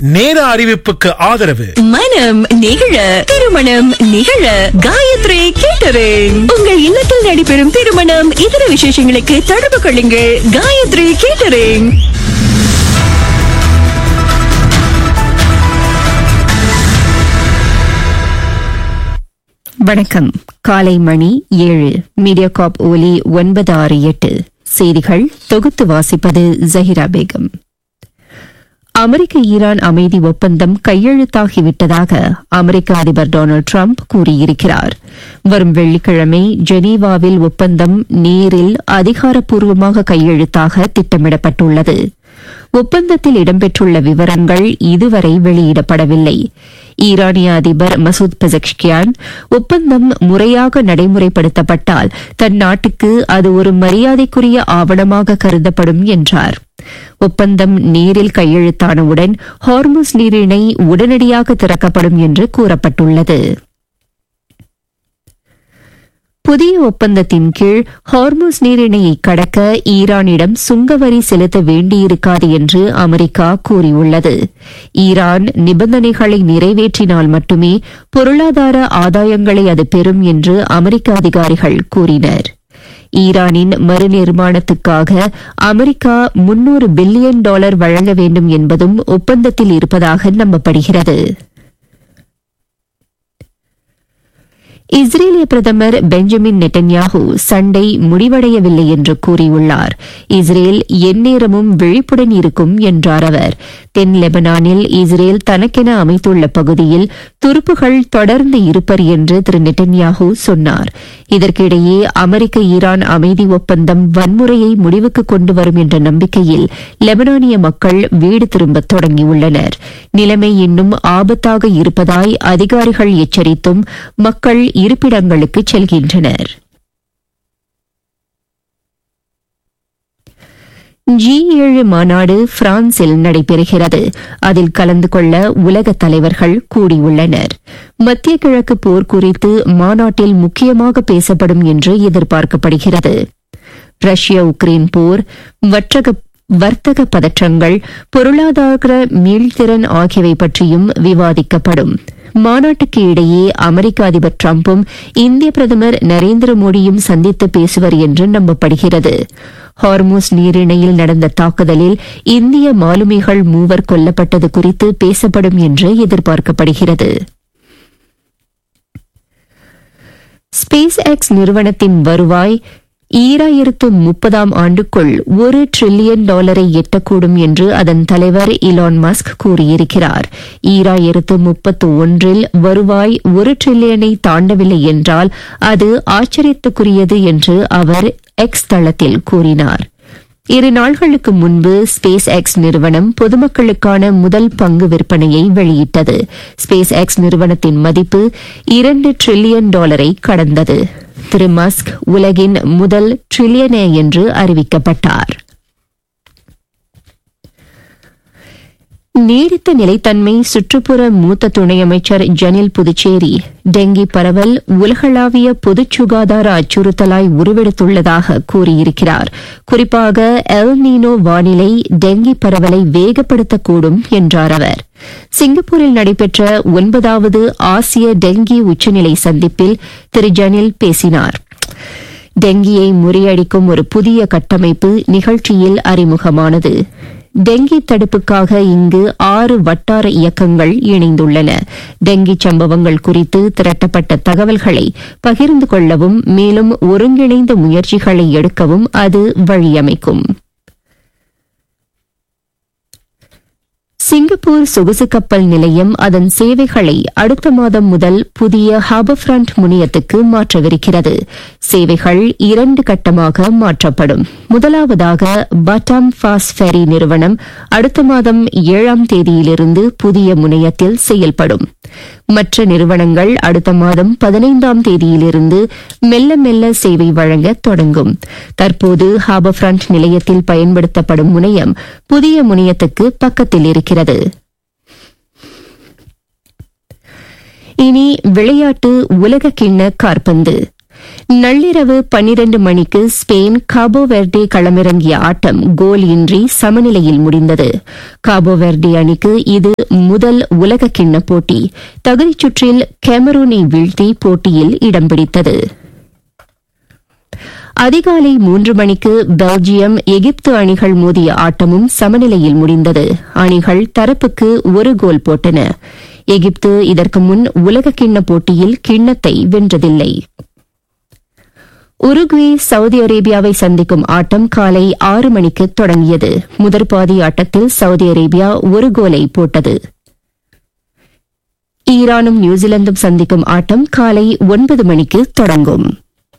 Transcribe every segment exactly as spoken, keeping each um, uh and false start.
நேர அறிவிப்புக்கு ஆதரவு மனம் நிகழ திருமணம் நிகழ காயத்ரி கேட்டரிங். உங்கள் இல்லத்தில் நடைபெறும் திருமணம் இதர விசேஷங்களுக்கு தொடர்பு கொள்ளுங்கள். காயத்ரி கேட்டரிங். வணக்கம். காலை மணி ஏழு. மீடியா காப் ஒலி ஒன்பது ஆறு எட்டு. செய்திகள் தொகுத்து வாசிப்பது ஜஹிரா பேகம். அமெரிக்க ஈரான் அமைதி ஒப்பந்தம் கையெழுத்தாகிவிட்டதாக அமெரிக்க அதிபர் டொனால்டு டிரம்ப் கூறியிருக்கிறார். வரும் வெள்ளிக்கிழமை ஜெனீவாவில் ஒப்பந்தம் நேரில் அதிகாரப்பூர்வமாக கையெழுத்தாக திட்டமிடப்பட்டுள்ளது. ஒப்பந்தத்தில் இடம்பெற்றுள்ள விவரங்கள் இதுவரை வெளியிடப்படவில்லை. ஈரானிய அதிபர் மசூத் பெசக்ஷியான் ஒப்பந்தம் முறையாக நடைமுறைப்படுத்தப்பட்டால் தன் நாட்டுக்கு அது ஒரு மரியாதைக்குரிய ஆவணமாக கருதப்படும் என்றார். ஒப்பந்தம் நேரில் கையெழுத்தானவுடன் ஹார்முஸ் நீரிணை உடனடியாக திறக்கப்படும் என்று கூறப்பட்டுள்ளது. புதிய ஒப்பந்தத்தின் கீழ் ஹார்முஸ் நீரிணையை கடக்க ஈரானிடம் சுங்கவரி செலுத்த வேண்டியிருக்காது என்று அமெரிக்கா கூறியுள்ளது. ஈரான் நிபந்தனைகளை நிறைவேற்றினால் மட்டுமே பொருளாதார ஆதாயங்களை அது பெறும் என்று அமெரிக்க அதிகாரிகள் கூறினர். ஈரானின் மறுநிர்மாணத்துக்காக அமெரிக்கா முன்னூறு பில்லியன் டாலர் வழங்க வேண்டும் என்பதும் ஒப்பந்தத்தில் இருப்பதாக நம்பப்படுகிறது. இஸ்ரேலிய பிரதமர் பெஞ்சமின் நெட்டன்யாஹூ சண்டை முடிவடையவில்லை என்று கூறியுள்ளார். இஸ்ரேல் எந்நேரமும் விழிப்புடன் இருக்கும் என்றார் அவர். தென் லெபனானில் இஸ்ரேல் தனக்கென அமைத்துள்ள பகுதியில் துருப்புகள் தொடர்ந்து இருப்பர் என்று திரு நெட்டன்யாஹூ சொன்னார். இதற்கிடையே அமெரிக்க ஈரான் அமைதி ஒப்பந்தம் வன்முறையை முடிவுக்கு கொண்டு வரும் என்ற நம்பிக்கையில் லெபனானிய மக்கள் வீடு திரும்ப தொடங்கியுள்ளனர். நிலைமை இன்னும் ஆபத்தாக இருப்பதாய் அதிகாரிகள் எச்சரித்தும் மக்கள் இருப்பிடங்களுக்கு செல்கின்றனர். ஜி ஏழு மாநாடு பிரான்சில் நடைபெறுகிறது. அதில் கலந்து கொள்ள உலக தலைவர்கள் கூடியுள்ளனர். மத்திய கிழக்கு போர் குறித்து மாநாட்டில் முக்கியமாக பேசப்படும் என்று எதிர்பார்க்கப்படுகிறது. ரஷ்யா உக்ரைன் போர், வர்த்தக வர்த்தக பதற்றங்கள், பொருளாதார மீள்திறன் ஆகியவை பற்றியும் விவாதிக்கப்படும். மாநாட்டுக்கு இடையே அமெரிக்க அதிபர் டிரம்பும் இந்திய பிரதமர் நரேந்திர மோடியும் சந்தித்து பேசுவர் என்று நம்பப்படுகிறது. ஹார்முஸ் நீரிணையில் நடந்த தாக்குதலில் இந்திய மாலுமிகள் மூவர் கொல்லப்பட்டது குறித்து பேசப்படும் என்று எதிர்பார்க்கப்படுகிறது. ஸ்பேஸ் எக்ஸ் நிறுவனத்தின் வருவாய் ஈராயிரத்து முப்பதாம் ஆண்டுக்குள் ஒரு டிரில்லியன் டாலரை எட்டக்கூடும் என்று அதன் தலைவர் இலான் மஸ்க் கூறியிருக்கிறார். ஈராயிரத்து முப்பத்து ஒன்றில் வருவாய் ஒரு டிரில்லியனை தாண்டவில்லை என்றால் அது ஆச்சரியத்துக்குரியது என்று அவர் எக்ஸ் தளத்தில் கூறினார். இரு நாள்களுக்கு முன்பு ஸ்பேஸ் எக்ஸ் நிறுவனம் பொதுமக்களுக்கான முதல் பங்கு விற்பனையை வெளியிட்டது. ஸ்பேஸ் எக்ஸ் நிறுவனத்தின் மதிப்பு இரண்டு டிரில்லியன் டாலரை கடந்தது. திரு மஸ்க் உலகின் முதல் டிரில்லியனே என்று அறிவிக்கப்பட்டார். நீடித்த நிலைத்தன்மை சுற்றுப்புற மூத்த துணை அமைச்சர் ஜனில் புதுச்சேரி டெங்கி பரவல் உலகளாவிய பொது சுகாதார அச்சுறுத்தலாய் உருவெடுத்துள்ளதாக கூறியிருக்கிறார். குறிப்பாக எல் நீனோ வானிலை டெங்கி பரவலை வேகப்படுத்தக்கூடும் என்றார் அவர். சிங்கப்பூரில் நடைபெற்ற ஒன்பதாவது ஆசிய டெங்கி உச்சநிலை சந்திப்பில் திரு ஜனில் பேசினார். டெங்கியை முறியடிக்கும் ஒரு புதிய கட்டமைப்பு நிகழ்ச்சியில் அறிமுகமானது. டெங்கி தடுப்புக்காக இங்கு ஆறு வட்டார இயக்கங்கள் இணைந்துள்ளன. டெங்கி சம்பவங்கள் குறித்து திரட்டப்பட்ட தகவல்களை பகிர்ந்து கொள்ளவும் மேலும் ஒருங்கிணைந்த முயற்சிகளை எடுக்கவும் அது வழியமைக்கும். சிங்கப்பூர் சொகுசு கப்பல் நிலையம் அதன் சேவைகளை அடுத்த மாதம் முதல் புதிய ஹார்பர் ஃப்ரண்ட் முனையத்துக்கு மாற்றவிருக்கிறது. சேவைகள் இரண்டு கட்டமாக மாற்றப்படும். முதலாவதாக பட்டாம் ஃபாஸ்ட் ஃபெரி நிறுவனம் அடுத்த மாதம் ஏழாம் தேதியிலிருந்து புதிய முனையத்தில் செயல்படும். மற்ற நிறுவனங்கள் அடுத்த மாதம் பதினைந்தாம் தேதியிலிருந்து மெல்ல மெல்ல சேவை வழங்க தொடங்கும். தற்போது ஹார்பர் ஃப்ரண்ட் நிலையத்தில் பயன்படுத்தப்படும் முனையம் புதிய முனையத்துக்கு பக்கத்தில் இருக்கிறது. இனி விளையாட்டு. உலக கிண்ண காற்பந்து நள்ளிரவு பன்னிரண்டு மணிக்கு ஸ்பெயின் காபோ வெர்டே களமிறங்கிய ஆட்டம் கோல் இன்றி சமநிலையில் முடிந்தது. காபோ வெர்டே அணிக்கு இது முதல் உலக கிண்ண போட்டி. தகுதிச் சுற்றில் கேமரூனை வீழ்த்தி போட்டியில் இடம் பிடித்தது. அதிகாலை மூன்று மணிக்கு பெல்ஜியம் எகிப்து அணிகள் மோதிய ஆட்டமும் சமநிலையில் முடிந்தது. அணிகள் தரப்புக்கு ஒரு கோல் போட்டன. எகிப்து இதற்கு முன் உலக கிண்ண போட்டியில் கிண்ணத்தை வென்றதில்லை. உருகுவே சவுதி அரேபியாவை சந்திக்கும் ஆட்டம் காலை ஆறு மணிக்கு தொடங்கியது. முதற்பாதி ஆட்டத்தில் சவுதி அரேபியா ஒரு கோலை போட்டது. ஈரானும் நியூசிலாந்தும் சந்திக்கும் ஆட்டம் காலை ஒன்பது மணிக்கு தொடங்கும்.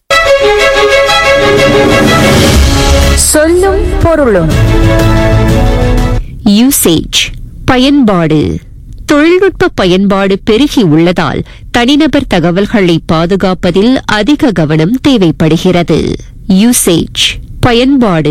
சொல்லும் பொருளும். யூசேஜ் பயன்பாடு. தொழில்நுட்ப பயன்பாடு பெருகி உள்ளதால் தனிநபர் தகவல்களை பாதுகாப்பதில் அதிக கவனம் தேவைப்படுகிறது. யூசேஜ் பயன்பாடு.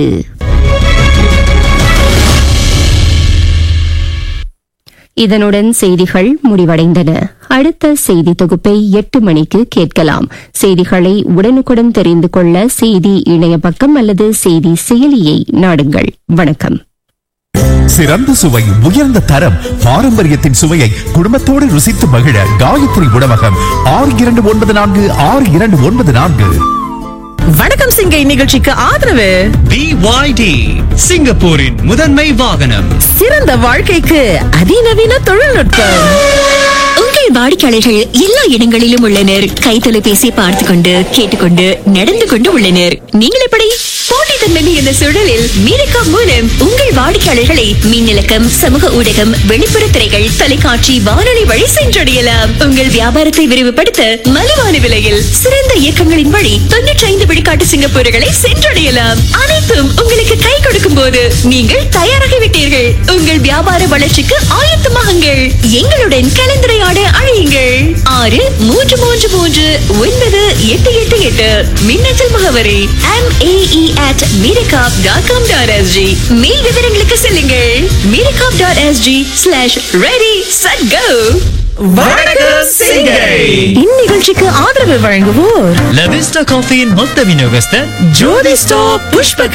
இதனுடன் செய்திகள் முடிவடைந்தன. அடுத்த செய்தி தொகுப்பை எட்டு மணிக்கு கேட்கலாம். செய்திகளை உடனுக்குடன் தெரிந்து கொள்ள செய்தி இணைய பக்கம் அல்லது செய்தி செயலியை நாடுங்கள். வணக்கம். சிறந்த சுவை, உயர்ந்த தரம், பாரம்பரியத்தின் சுவையை குடும்பத்தோடு ருசித்து மகிழ காயத்ரி உணவகம். ஆறு இரண்டு ஒன்பது நான்கு ஆறு இரண்டு ஒன்பது நான்கு. வணக்கம் சிங்கை நிகழ்ச்சிக்கு ஆதரவு பி ஒய் டி, சிங்கப்பூரின் முதன்மை வாகனம். சிறந்த வாழ்க்கைக்கு அதிநவீன தொழில்நுட்பம். உங்கள் வாடிக்கையாளர்கள் எல்லா இடங்களிலும் உள்ளனர். கைத்தொலைபேசி பார்த்து கொண்டு கேட்டுக்கொண்டு நடந்து கொண்டு உள்ளனர். நீங்கள் எப்படி? போட்டித்தன்மை என்ற சூழலில் மீரக்கா மூலம் உங்கள் வாடிக்கையாளர்களை மின்னலக்கம், சமூக ஊடகம், வெளிப்புற திரைகள், தொலைக்காட்சி, வானொலி வழி சென்றடையலாம். உங்கள் வியாபாரத்தை விரிவுபடுத்த மலிவான விலையில் சிறந்த இயக்கங்களின் வழி தொன்னூற்றி ஐந்து விழுக்காட்டு சிங்கப்பூர்களை சென்றடையலாம். அனைத்தும் உங்களுக்கு கை கொடுக்கும் போது நீங்கள் தயாராகிவிட்டீர்கள். உங்கள் வியாபார வளர்ச்சிக்கு ஆயத்தமாகுங்கள். எங்களுடன் கலந்துரையாட அழையுங்கள். ஆறு மூன்று மூன்று மூன்று ஒன்பது எட்டு எட்டு எட்டு. மின்னஞ்சல் முகவரி M A E at miracop dot com dot s g. மேல் விவரங்களுக்கு செல்லுங்கள். miracop dot s g slash ready set go. வணக்கம் சிங்கை. இந்நிகழ்ச்சிக்கு ஆதரவு வழங்குவோர் லவிஸ்டா காஃபியின் மொத்த விநியோகஸ்தர் ஜோதி ஸ்டாப் புஷ்பக